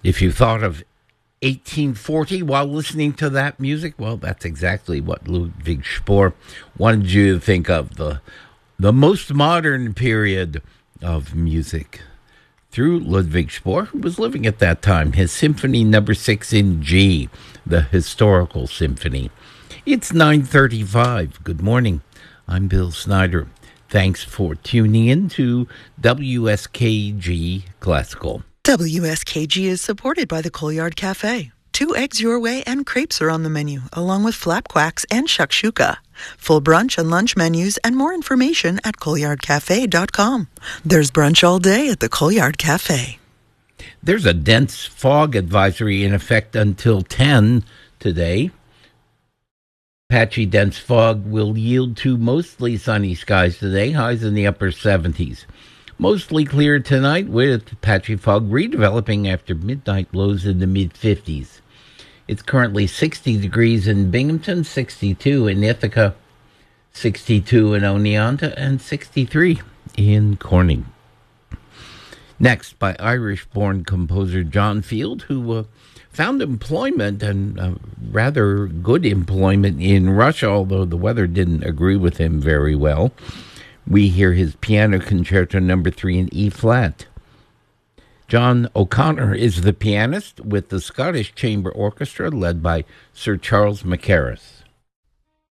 If you thought of 1840 while listening to that music, well, that's exactly what Ludwig Spohr wanted you to think of, the most modern period of music. Through Ludwig Spohr, who was living at that time, his Symphony Number 6 in G, the historical symphony. It's 9:35. Good morning. I'm Bill Snyder. Thanks for tuning in to WSKG Classical. WSKG is supported by the Colyard Cafe. 2 eggs your way and crepes are on the menu, along with flap quacks and shakshuka. Full brunch and lunch menus and more information at colyardcafe.com. There's brunch all day at the Colyard Cafe. There's a dense fog advisory in effect until 10 today. Patchy dense fog will yield to mostly sunny skies today, highs in the upper 70s. Mostly clear tonight with patchy fog redeveloping after midnight, lows in the mid-50s. It's currently 60 degrees in Binghamton, 62 in Ithaca, 62 in Oneonta, and 63 in Corning. Next, by Irish-born composer John Field, who found employment, and rather good employment, in Russia, although the weather didn't agree with him very well. We hear his Piano Concerto No. 3 in E-flat. John O'Connor is the pianist with the Scottish Chamber Orchestra led by Sir Charles Mackerras.